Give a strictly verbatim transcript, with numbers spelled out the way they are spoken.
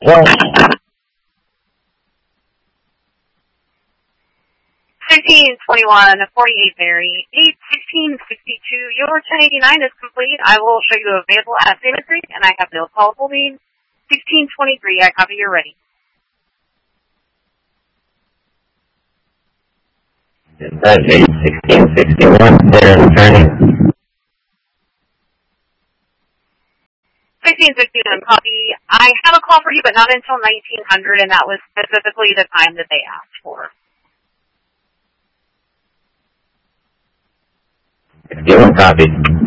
Well, fifteen twenty-one, forty-eight Barry, eight sixteen sixty-two. Your ten eighty-nine is complete. I will show you available at Salmon Creek, and I have no call holding. sixteen twenty-three, I copy, you're ready. that's eight sixteen sixty-one, there and turning. sixteen sixty-one, copy. I have a call for you, but not until nineteen hundred, and that was specifically the time that they asked for. sixty-one, copy.